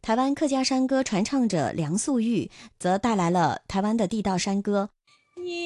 台湾客家山歌传唱者梁素玉则带来了台湾的地道山歌，